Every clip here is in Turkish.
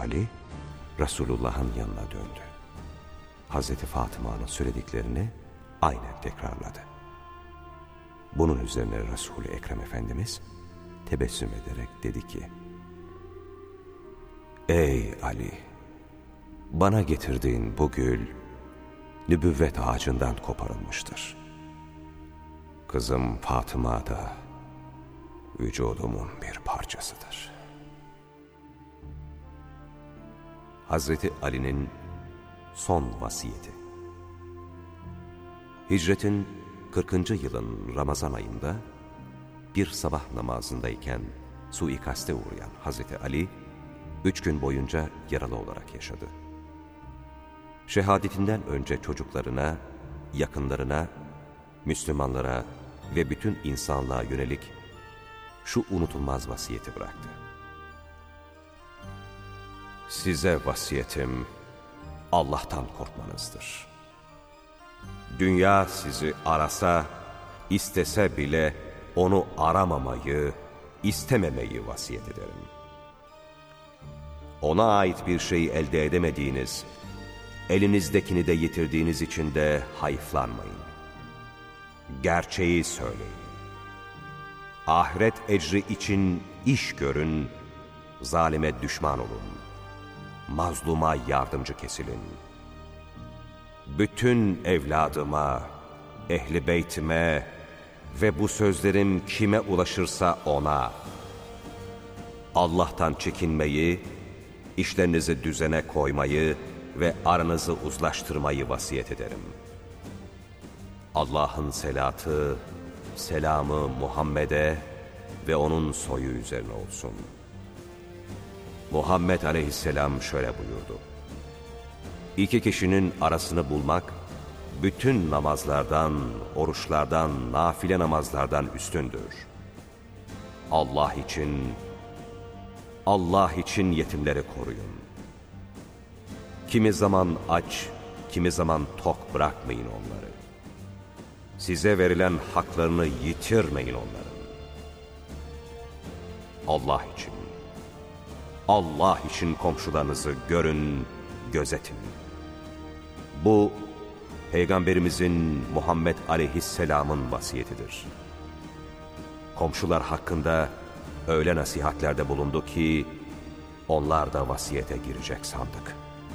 Ali, Resulullah'ın yanına döndü. Hazreti Fatıma'nın söylediklerini aynen tekrarladı. Bunun üzerine Resul-i Ekrem Efendimiz tebessüm ederek dedi ki, "Ey Ali, bana getirdiğin bu gül, nübüvvet ağacından koparılmıştır. Kızım Fatıma da vücudumun bir parçasıdır." Hazreti Ali'nin son vasiyeti. Hicretin 40. yılın Ramazan ayında bir sabah namazındayken suikaste uğrayan Hazreti Ali 3 gün boyunca yaralı olarak yaşadı. Şehadetinden önce çocuklarına, yakınlarına, Müslümanlara ve bütün insanlığa yönelik şu unutulmaz vasiyeti bıraktı. "Size vasiyetim Allah'tan korkmanızdır. Dünya sizi arasa, istese bile onu aramamayı, istememeyi vasiyet ederim. Ona ait bir şeyi elde edemediğiniz, elinizdekini de yitirdiğiniz için de hayıflanmayın. Gerçeği söyleyin. Ahiret ecri için iş görün, zalime düşman olun, mazluma yardımcı kesilin. Bütün evladıma, ehli beytime ve bu sözlerim kime ulaşırsa ona, Allah'tan çekinmeyi, işlerinizi düzene koymayı ve aranızı uzlaştırmayı vasiyet ederim. Allah'ın selatı, selamı Muhammed'e ve onun soyu üzerine olsun." Muhammed aleyhisselam şöyle buyurdu: "İki kişinin arasını bulmak, bütün namazlardan, oruçlardan, nafile namazlardan üstündür. Allah için yetimleri koruyun. Kimi zaman aç, kimi zaman tok bırakmayın onları. Size verilen haklarını yitirmeyin onların. Allah için komşularınızı görün, gözetin." Bu, Peygamberimizin Muhammed Aleyhisselam'ın vasiyetidir. Komşular hakkında öyle nasihatlerde bulundu ki, onlar da vasiyete girecek sandık.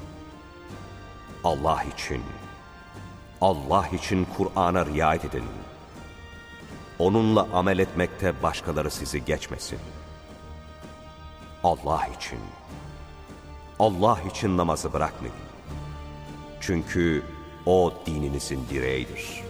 Allah için Kur'an'a riayet edin. Onunla amel etmekte başkaları sizi geçmesin. Allah için namazı bırakmayın. Çünkü o dininizin direğidir.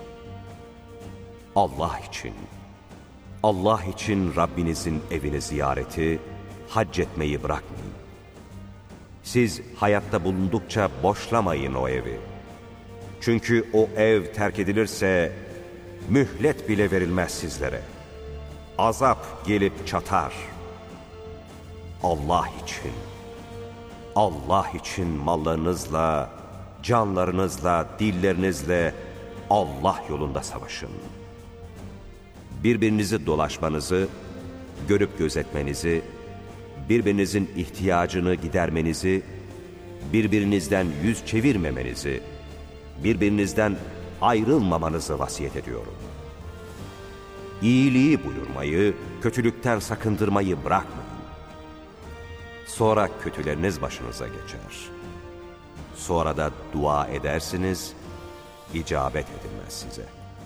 Allah için Rabbinizin evini ziyareti, hac etmeyi bırakmayın. Siz hayatta bulundukça boşlamayın o evi. Çünkü o ev terk edilirse mühlet bile verilmez sizlere. Azap gelip çatar. Allah için mallarınızla, canlarınızla, dillerinizle Allah yolunda savaşın. Birbirinizi dolaşmanızı, görüp gözetmenizi, birbirinizin ihtiyacını gidermenizi, birbirinizden yüz çevirmemenizi, birbirinizden ayrılmamanızı vasiyet ediyorum. İyiliği buyurmayı, kötülükten sakındırmayı bırakmayın. Sonra kötüleriniz başınıza geçer. Sonra da dua edersiniz, icabet edilmez size.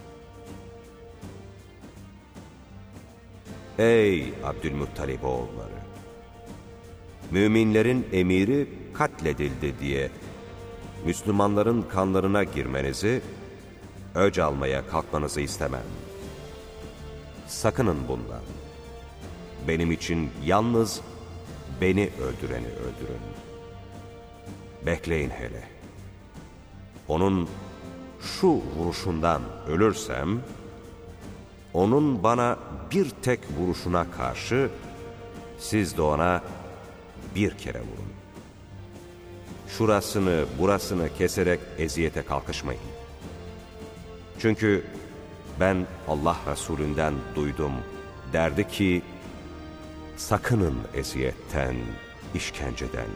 Ey Abdülmuttalib oğulları! Müminlerin emiri katledildi diye Müslümanların kanlarına girmenizi, öc almaya kalkmanızı istemem. Sakının bundan. Benim için yalnız beni öldüreni öldürün. Bekleyin hele. Onun şu vuruşundan ölürsem, onun bana bir tek vuruşuna karşı siz de ona bir kere vurun. Şurasını burasını keserek eziyete kalkışmayın. Çünkü ben Allah Resulünden duydum, derdi ki, sakının eziyetten, işkenceden,